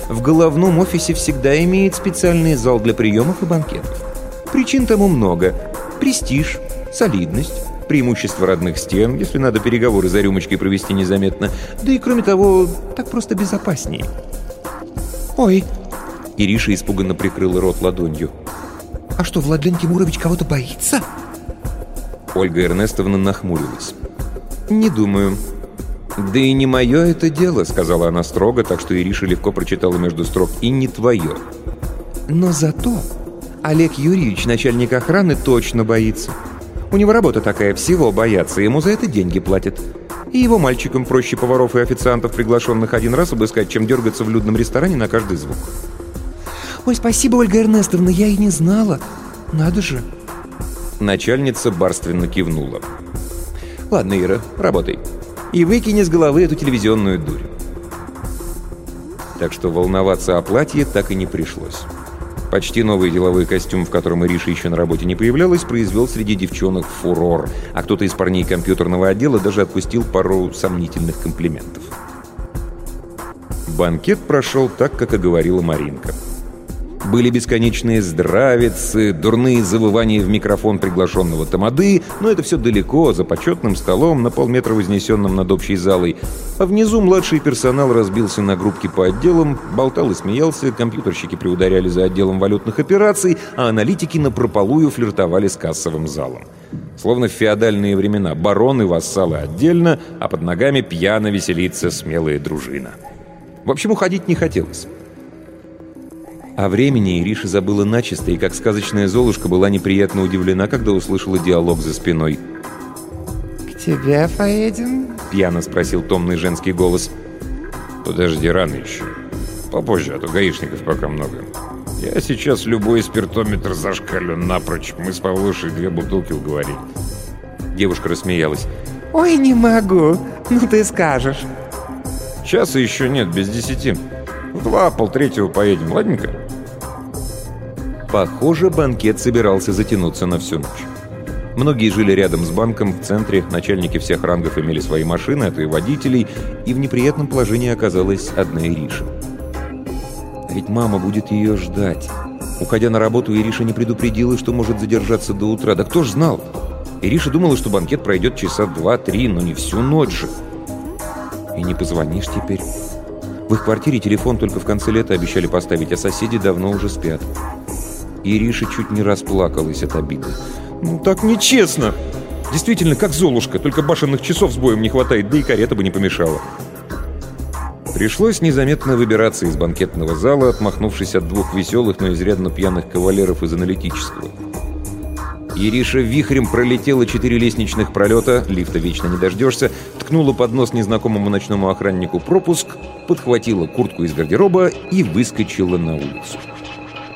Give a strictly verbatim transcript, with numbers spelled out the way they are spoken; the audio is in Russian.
в головном офисе всегда имеет специальный зал для приемов и банкетов. Причин тому много. Престиж, солидность, преимущество родных стен, если надо переговоры за рюмочкой провести незаметно. Да и кроме того, так просто безопаснее. «Ой!» Ириша испуганно прикрыла рот ладонью. «А что, Владлен Тимурович кого-то боится?» Ольга Эрнестовна нахмурилась. «Не думаю. Да и не мое это дело», — сказала она строго, так что Ириша легко прочитала между строк, «и не твое. Но зато Олег Юрьевич, начальник охраны, точно боится. У него работа такая, всего бояться, ему за это деньги платят. И его мальчикам проще поваров и официантов, приглашенных один раз, обыскать, чем дергаться в людном ресторане на каждый звук». «Ой, спасибо, Ольга Эрнестовна, я и не знала. Надо же». Начальница барственно кивнула. «Ладно, Ира, работай. И выкини с головы эту телевизионную дурь». Так что волноваться о платье так и не пришлось. Почти новый деловой костюм, в котором Ириша еще на работе не появлялась, произвел среди девчонок фурор, а кто-то из парней компьютерного отдела даже отпустил пару сомнительных комплиментов. Банкет прошел так, как и говорила Маринка. Были бесконечные здравицы, дурные завывания в микрофон приглашенного тамады, но это все далеко, за почетным столом, на полметра вознесенным над общей залой. А внизу младший персонал разбился на группки по отделам, болтал и смеялся, компьютерщики приударяли за отделом валютных операций, а аналитики напропалую флиртовали с кассовым залом. Словно в феодальные времена, бароны, вассалы отдельно, а под ногами пьяно веселится смелая дружина. В общем, уходить не хотелось. О времени Ириша забыла начисто, и как сказочная Золушка была неприятно удивлена, когда услышала диалог за спиной. «К тебе поедем?» — пьяно спросил томный женский голос. «Подожди, рано еще. Попозже, а то гаишников пока много. Я сейчас любой спиртометр зашкалю напрочь. Мы с Павлушей две бутылки уговорили». Девушка рассмеялась. «Ой, не могу. Ну ты скажешь». «Часа еще нет, без десяти. В два, полтретьего поедем, ладненько?» Похоже, банкет собирался затянуться на всю ночь. Многие жили рядом с банком, в центре, начальники всех рангов имели свои машины, а то и водителей, и в неприятном положении оказалась одна Ириша. А ведь мама будет ее ждать. Уходя на работу, Ириша не предупредила, что может задержаться до утра. Да кто ж знал? Ириша думала, что банкет пройдет часа два-три, но не всю ночь же. И не позвонишь теперь. В их квартире телефон только в конце лета обещали поставить, а соседи давно уже спят. Ириша чуть не расплакалась от обиды. «Ну так нечестно! Действительно, как Золушка, только башенных часов с боем не хватает, да и карета бы не помешала». Пришлось незаметно выбираться из банкетного зала, отмахнувшись от двух веселых, но изрядно пьяных кавалеров из аналитического. Ириша вихрем пролетела четыре лестничных пролета, лифта вечно не дождешься, ткнула под нос незнакомому ночному охраннику пропуск, подхватила куртку из гардероба и выскочила на улицу.